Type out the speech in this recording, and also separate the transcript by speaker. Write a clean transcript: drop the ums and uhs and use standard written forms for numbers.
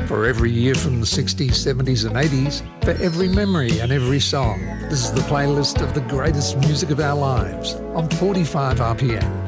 Speaker 1: For every year from the 60s, 70s and 80s, for every memory and every song, this is the playlist of the greatest music of our lives on 45 RPM.